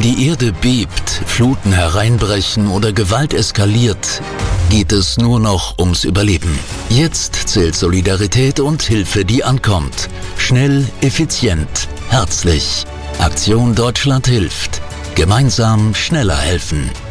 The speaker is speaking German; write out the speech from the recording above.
die Erde bebt, Fluten hereinbrechen oder Gewalt eskaliert, geht es nur noch ums Überleben. Jetzt zählt Solidarität und Hilfe, die ankommt. Schnell, effizient, herzlich. Aktion Deutschland hilft. Gemeinsam schneller helfen.